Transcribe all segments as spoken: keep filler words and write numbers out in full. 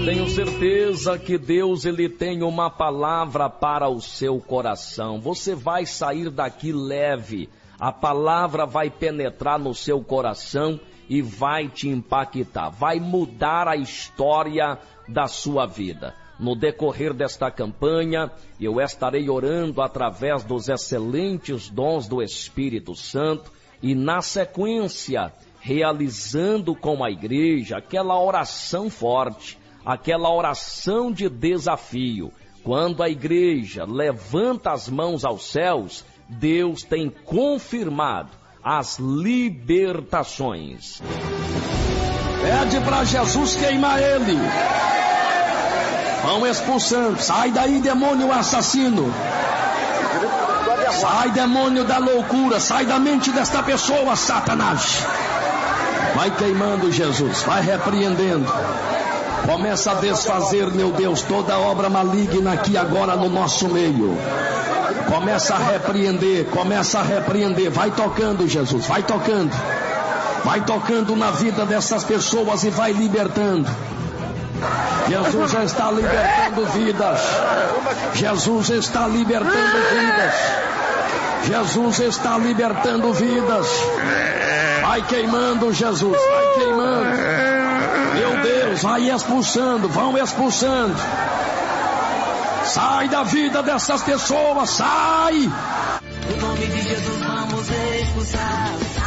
Eu tenho certeza que Deus, ele tem uma palavra para o seu coração. Você vai sair daqui leve. A palavra vai penetrar no seu coração e vai te impactar. Vai mudar a história da sua vida. No decorrer desta campanha, eu estarei orando através dos excelentes dons do Espírito Santo e, na sequência, realizando com a igreja aquela oração forte, aquela oração de desafio. Quando a igreja levanta as mãos aos céus, Deus tem confirmado as libertações. Pede para Jesus queimar ele. Vão expulsando. Sai daí, demônio assassino. Sai, demônio da loucura. Sai da mente desta pessoa, Satanás. Vai queimando, Jesus. Vai repreendendo. Começa a desfazer, meu Deus, toda obra maligna aqui agora no nosso meio. Começa a repreender. Começa a repreender. Vai tocando, Jesus. Vai tocando. Vai tocando na vida dessas pessoas e vai libertando. Jesus já está libertando vidas. Jesus está libertando vidas. Jesus está libertando vidas. Vai queimando, Jesus. Vai queimando. Meu Deus, vai expulsando. Vão expulsando. Sai da vida dessas pessoas. Sai. No nome de Jesus vamos expulsar.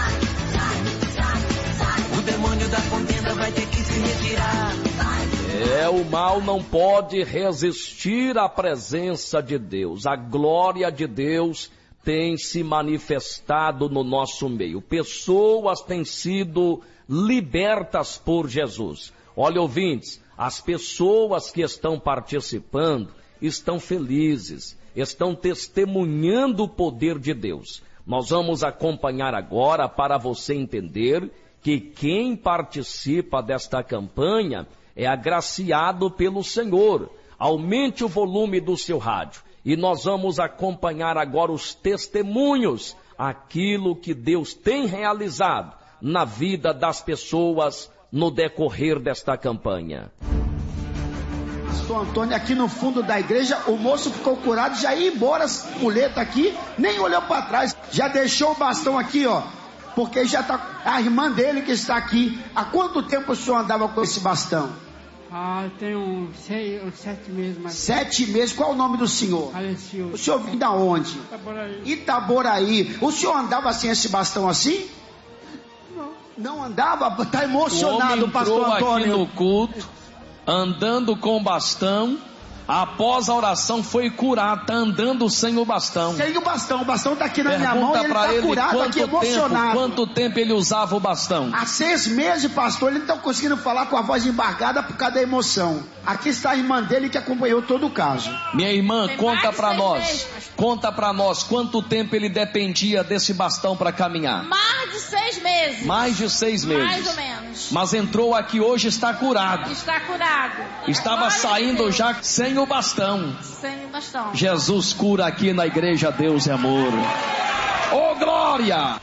O demônio da contenda vai ter que se retirar. É, o mal não pode resistir à presença de Deus. A glória de Deus tem se manifestado no nosso meio. Pessoas têm sido libertas por Jesus. Olha, ouvintes, as pessoas que estão participando estão felizes, estão testemunhando o poder de Deus. Nós vamos acompanhar agora para você entender que quem participa desta campanha é agraciado pelo Senhor. Aumente o volume do seu rádio e nós vamos acompanhar agora os testemunhos, aquilo que Deus tem realizado na vida das pessoas no decorrer desta campanha. Pastor Antônio, aqui no fundo da igreja, o moço ficou curado, já ia embora, muleta aqui, nem olhou para trás, já deixou o bastão aqui, ó, porque já está a irmã dele que está aqui. Há quanto tempo o senhor andava com esse bastão? Ah, tem uns, seis, uns sete meses mais. Sete meses? Qual o nome do senhor? Alessio. O senhor vem da onde? Itaboraí. Itaboraí. O senhor andava assim, esse bastão assim? Não. Não andava? Está emocionado, o pastor entrou Antônio. aqui no culto, andando com bastão. Após a oração foi curado, está andando sem o bastão. Sem o bastão, o bastão está aqui na Pergunta minha mão e ele está curado, aqui tempo, emocionado. quanto tempo ele usava o bastão? Há seis meses, pastor, ele não está conseguindo falar com a voz embargada por causa da emoção. Aqui está a irmã dele que acompanhou todo o caso. Minha irmã, Tem conta para nós, meses. conta para nós quanto tempo ele dependia desse bastão para caminhar. Mais de seis meses. Mais de seis meses. Mais ou menos. Mas entrou aqui hoje, está curado. Está curado. Estava Glória a saindo Deus. já sem o bastão. Sem o bastão. Jesus cura aqui na igreja Deus é Amor. Oh, glória!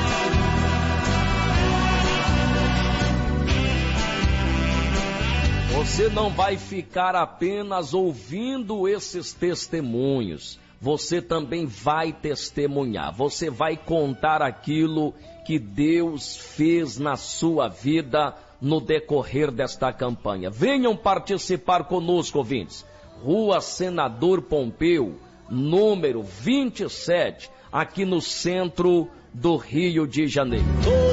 Você não vai ficar apenas ouvindo esses testemunhos. Você também vai testemunhar. Você vai contar aquilo que Deus fez na sua vida no decorrer desta campanha. Venham participar conosco, ouvintes. Rua Senador Pompeu, número vinte e sete, aqui no centro do Rio de Janeiro.